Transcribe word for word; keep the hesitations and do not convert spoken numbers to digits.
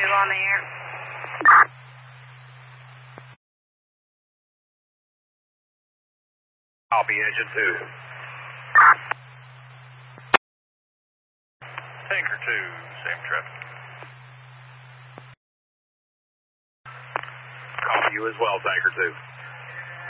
on the air. Copy, engine two. Tanker two, same trip. Copy you as well, Tanker two.